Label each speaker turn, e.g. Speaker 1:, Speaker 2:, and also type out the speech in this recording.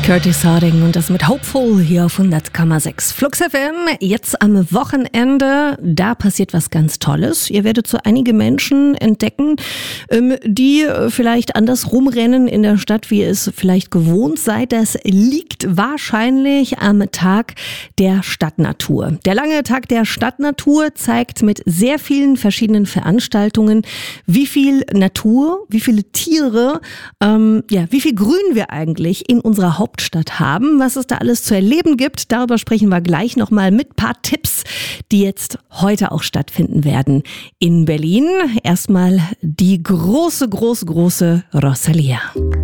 Speaker 1: Curtis Harding und das mit Hopeful hier auf 100,6. Flux FM, jetzt am Wochenende, da passiert was ganz Tolles. Ihr werdet so einige Menschen entdecken, die vielleicht anders rumrennen in der Stadt, wie ihr es vielleicht gewohnt seid. Das liegt wahrscheinlich am Tag der Stadtnatur. Der lange Tag der Stadtnatur zeigt mit sehr vielen verschiedenen Veranstaltungen, wie viel Natur, wie viele Tiere, wie viel Grün wir eigentlich in unserer Hauptstadt haben, was es da alles zu erleben gibt. Darüber sprechen wir gleich nochmal mit ein paar Tipps, die jetzt heute auch stattfinden werden in Berlin. Erstmal die große Rosalia.